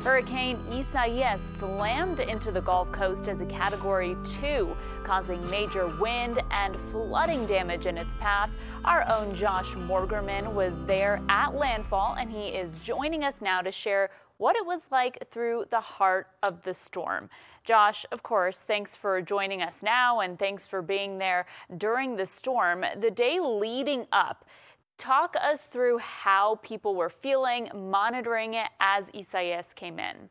Hurricane Isaias slammed into the Gulf Coast as a Category 2, causing major wind and flooding damage in its path. Our own Josh Morgerman was there at landfall, and he is joining us now to share what it was like through the heart of the storm. Josh, of course, thanks for joining us now, and thanks for being there during the storm. The day leading up, talk us through how people were feeling, monitoring it as Isaias came in.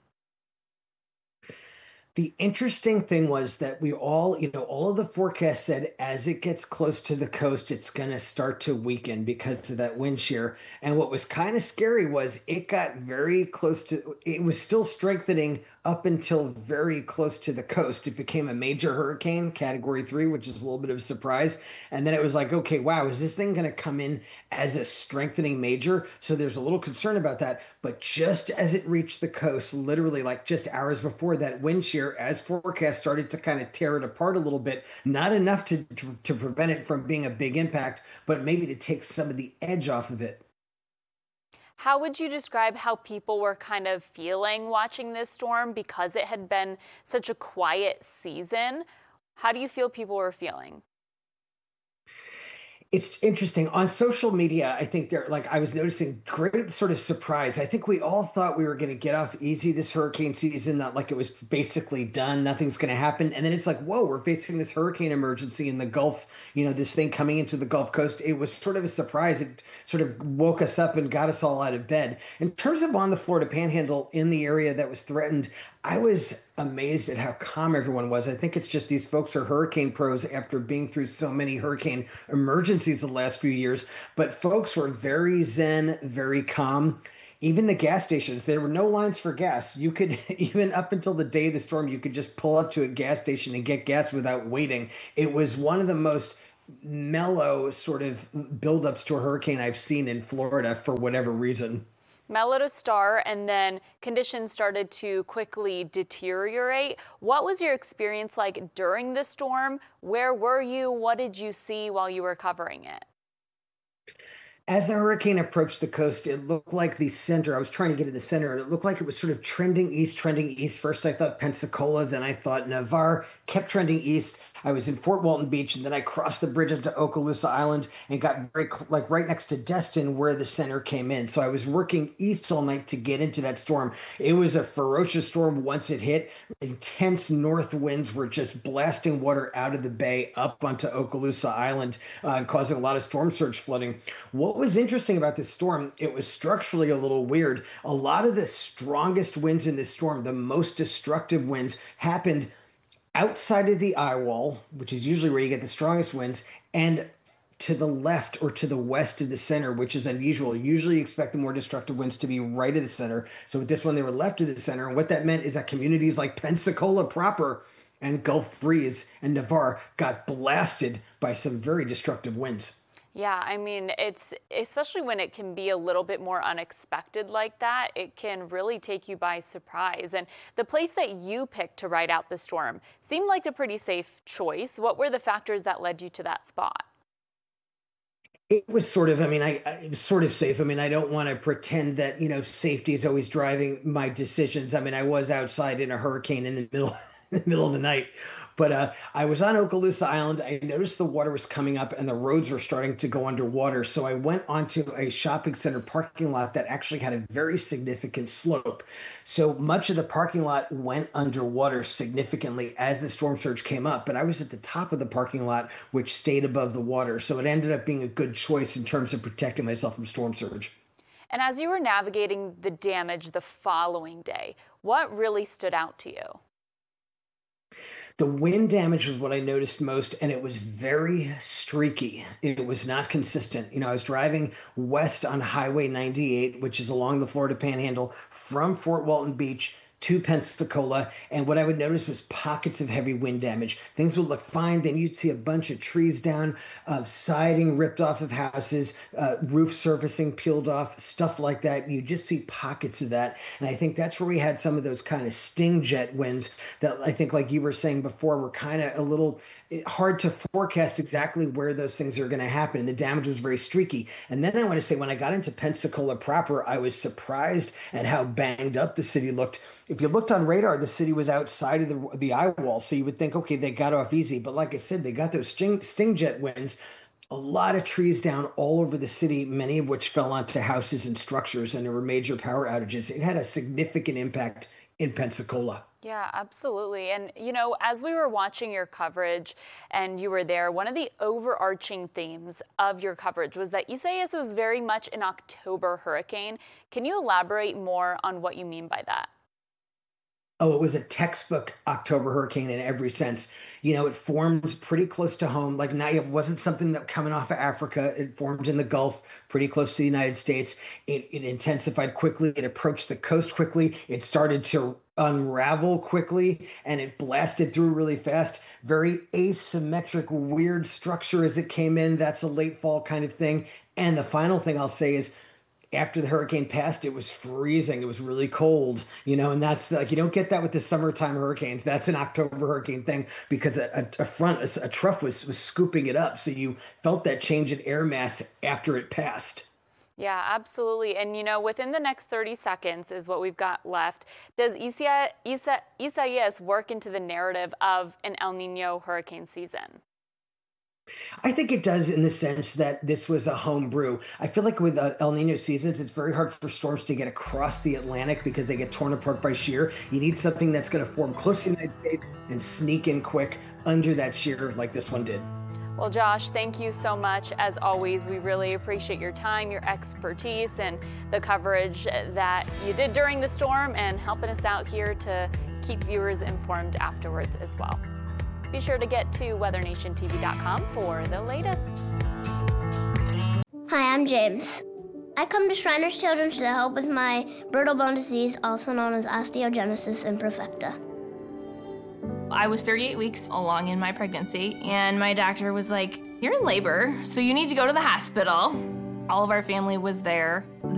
The interesting thing was that we all of the forecasts said as it gets close to the coast, it's going to start to weaken because of that wind shear. And what was kind of scary was it got very close to, it was still strengthening up until very close to the coast. It became a major hurricane, Category 3, which is a little bit of a surprise. And then it was like, okay, wow, is this thing going to come in as a strengthening major? So there's a little concern about that. But just as it reached the coast, literally like just hours before, that wind shear, as forecast, started to kind of tear it apart a little bit. Not enough to prevent it from being a big impact, but maybe to take some of the edge off of it. How would you describe how people were kind of feeling watching this storm because it had been such a quiet season? How do you feel people were feeling? It's interesting on social media. I think I was noticing great sort of surprise. I think we all thought we were going to get off easy this hurricane season, that like it was basically done, nothing's going to happen. And then it's like, whoa, we're facing this hurricane emergency in the Gulf, this thing coming into the Gulf Coast. It was sort of a surprise. It sort of woke us up and got us all out of bed. In terms of on the Florida Panhandle in the area that was threatened, I was amazed at how calm everyone was. I think it's just these folks are hurricane pros after being through so many hurricane emergencies the last few years. But folks were very zen, very calm. Even the gas stations, there were no lines for gas. You could, even up until the day of the storm, you could just pull up to a gas station and get gas without waiting. It was one of the most mellow sort of buildups to a hurricane I've seen in Florida for whatever reason. Mellowed a star, and then conditions started to quickly deteriorate. What was your experience like during the storm? Where were you? What did you see while you were covering it? As the hurricane approached the coast, it looked like the center. I was trying to get to the center, and it looked like it was sort of trending east, trending east. First, I thought Pensacola, then I thought Navarre, kept trending east. I was in Fort Walton Beach, and then I crossed the bridge up to Okaloosa Island and got like right next to Destin, where the center came in. So I was working east all night to get into that storm. It was a ferocious storm once it hit. Intense north winds were just blasting water out of the bay up onto Okaloosa Island, causing a lot of storm surge flooding. What was interesting about this storm, it was structurally a little weird. A lot of the strongest winds in this storm, the most destructive winds, happened outside of the eye wall, which is usually where you get the strongest winds, and to the left or to the west of the center, which is unusual. Usually you expect the more destructive winds to be right of the center. So with this one, they were left of the center. And what that meant is that communities like Pensacola proper and Gulf Breeze and Navarre got blasted by some very destructive winds. Yeah, I mean, it's especially when it can be a little bit more unexpected like that, it can really take you by surprise. And the place that you picked to ride out the storm seemed like a pretty safe choice. What were the factors that led you to that spot? It was sort of, it was sort of safe. I mean, I don't want to pretend that, safety is always driving my decisions. I mean, I was outside in a hurricane in the middle, in the middle of the night, but I was on Okaloosa Island. I noticed the water was coming up and the roads were starting to go underwater. So I went onto a shopping center parking lot that actually had a very significant slope. So much of the parking lot went underwater significantly as the storm surge came up. But I was at the top of the parking lot, which stayed above the water. So it ended up being a good choice in terms of protecting myself from storm surge. And as you were navigating the damage the following day, what really stood out to you? The wind damage was what I noticed most, and it was very streaky. It was not consistent. I was driving west on Highway 98, which is along the Florida Panhandle from Fort Walton Beach to Pensacola. And what I would notice was pockets of heavy wind damage. Things would look fine. Then you'd see a bunch of trees down, siding ripped off of houses, roof surfacing peeled off, stuff like that. You just see pockets of that. And I think that's where we had some of those kind of sting jet winds that I think, like you were saying before, were kind of a little hard to forecast exactly where those things are going to happen. And the damage was very streaky. And then I want to say, when I got into Pensacola proper, I was surprised at how banged up the city looked. If you looked on radar, the city was outside of the eye wall. So you would think, okay, they got off easy. But like I said, they got those sting jet winds. A lot of trees down all over the city, many of which fell onto houses and structures, and there were major power outages. It had a significant impact in Pensacola. Yeah, absolutely. And, as we were watching your coverage and you were there, one of the overarching themes of your coverage was that Isaias was very much an October hurricane. Can you elaborate more on what you mean by that? Oh, it was a textbook October hurricane in every sense. It formed pretty close to home. Like, now, it wasn't something that coming off of Africa. It formed in the Gulf, pretty close to the United States. It intensified quickly. It approached the coast quickly. It started to unravel quickly, and it blasted through really fast. Very asymmetric, weird structure as it came in. That's a late fall kind of thing. And the final thing I'll say is, after the hurricane passed, it was freezing. It was really cold, and that's like, you don't get that with the summertime hurricanes. That's an October hurricane thing, because a trough was scooping it up. So you felt that change in air mass after it passed. Yeah, absolutely. And, within the next 30 seconds is what we've got left. Does Isaias work into the narrative of an El Nino hurricane season? I think it does, in the sense that this was a home brew. I feel like with El Nino seasons, it's very hard for storms to get across the Atlantic because they get torn apart by shear. You need something that's going to form close to the United States and sneak in quick under that shear like this one did. Well, Josh, thank you so much. As always, we really appreciate your time, your expertise, and the coverage that you did during the storm, and helping us out here to keep viewers informed afterwards as well. Be sure to get to weathernationtv.com for the latest. Hi, I'm James. I come to Shriners Children's to help with my brittle bone disease, also known as osteogenesis imperfecta. I was 38 weeks along in my pregnancy, and my doctor was like, "You're in labor, so you need to go to the hospital." All of our family was there.